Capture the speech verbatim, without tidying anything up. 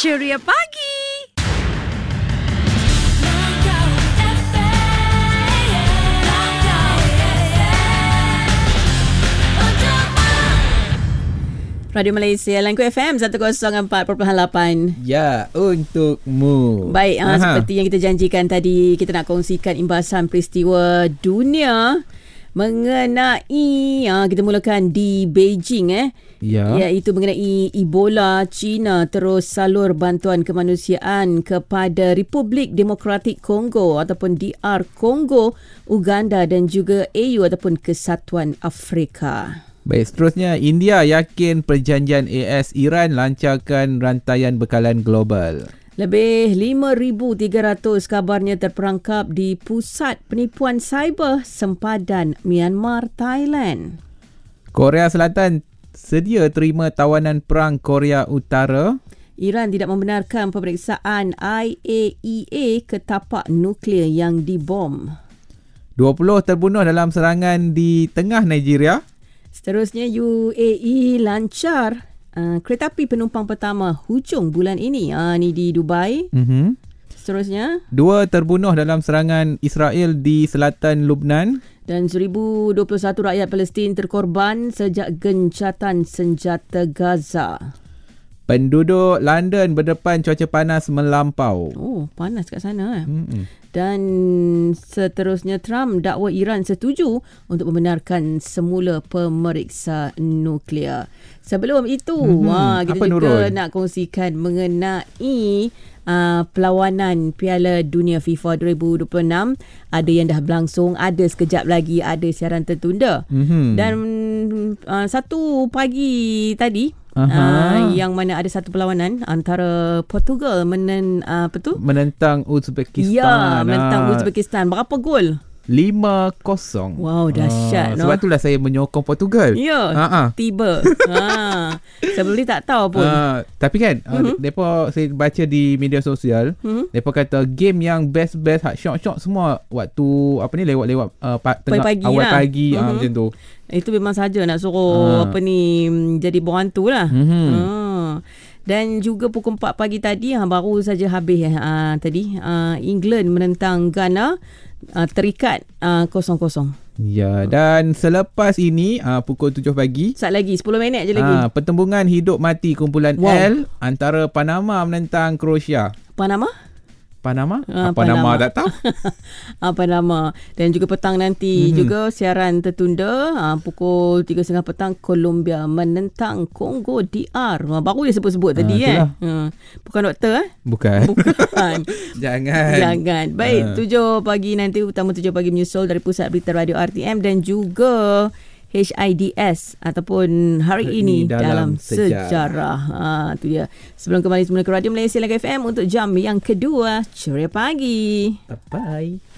Ceria Pagi. Radio Malaysia, Langku F M seratus empat perpuluhan lapan. Ya, untukmu. Baik, uh, seperti yang kita janjikan tadi, kita nak kongsikan imbasan peristiwa dunia mengenai, uh, kita mulakan di Beijing eh. Ya. Iaitu mengenai Ebola, China terus salur bantuan kemanusiaan kepada Republik Demokratik Kongo ataupun D R Kongo, Uganda dan juga A U ataupun Kesatuan Afrika. Baik, seterusnya India yakin perjanjian A S Iran lancarkan rantaian bekalan global. Lebih lima ribu tiga ratus kabarnya terperangkap di pusat penipuan cyber sempadan Myanmar, Thailand. Korea Selatan sedia terima tawanan perang Korea Utara. Iran tidak membenarkan pemeriksaan I A E A ke tapak nuklear yang dibom. dua puluh terbunuh dalam serangan di tengah Nigeria. Seterusnya, U A E lancar uh, kereta api penumpang pertama hujung bulan ini. Uh, ni di Dubai. Mm-hmm. Seterusnya, Dua terbunuh dalam serangan Israel di selatan Lubnan. dan seribu dua puluh satu rakyat Palestin terkorban sejak gencatan senjata Gaza. Penduduk London berdepan cuaca panas melampau. Oh, panas kat sana eh. Mm-mm. Dan seterusnya, Trump dakwa Iran setuju untuk membenarkan semula pemeriksa nuklear. Sebelum itu, Mm-hmm. wah, kita Apa, juga Nurul? nak kongsikan mengenai uh, perlawanan Piala Dunia FIFA dua ribu dua puluh enam. Ada yang dah berlangsung, ada sekejap lagi, ada siaran tertunda. Mm-hmm. Dan uh, satu pagi tadi, Aha. uh, yang mana ada satu perlawanan antara Portugal menen, uh, apa tu? menentang Uzbekistan. Ya, menentang Ah, Uzbekistan. Berapa gol? lima kosong. Wow, dahsyat. Ah, no? sebab itulah saya menyokong Portugal. Ya, Ah, ah. tiba. ha. Sebelum ni tak tahu pun. Uh, tapi kan Mhm. uh, depa saya baca di media sosial, Mhm. depa kata game yang best-best shot-shot semua waktu apa ni lewat-lewat uh, pa, tengah Pagi-pagi awal lah. pagi ah, Mhm. macam tu. Itu memang saja nak suruh Ah. apa ni mm, jadi berhantu lah. Mhm. Ha. Dan juga pukul empat pagi tadi, ha, baru saja habis eh, ha, tadi ha, England menentang Ghana, ha, terikat ha, kosong kosong. Ya, dan selepas ini uh, pukul tujuh pagi Sat lagi sepuluh minit je lagi. uh, pertembungan hidup mati kumpulan Wow. L antara Panama menentang Croatia. Apa nama? Panama? Ah, Apa Panama. nama tak tahu. Apa nama. Dan juga petang nanti Mhm. juga siaran tertunda, ha, pukul tiga tiga puluh petang Colombia menentang Kongo D R. Ha, baru dia sebut-sebut Ah, tadi eh. itulah. Ha. Bukan doktor eh? Bukan. Bukan. Jangan. Jangan. Baik, Ah. tujuh pagi nanti, utama tujuh pagi menyusul dari Pusat Berita Radio R T M dan juga H I D S ataupun hari Hari ini ini dalam, dalam sejarah. sejarah. Ha, tu dia. Sebelum kembali semula ke Radio Malaysia Langka F M untuk jam yang kedua. Ceria pagi. Bye.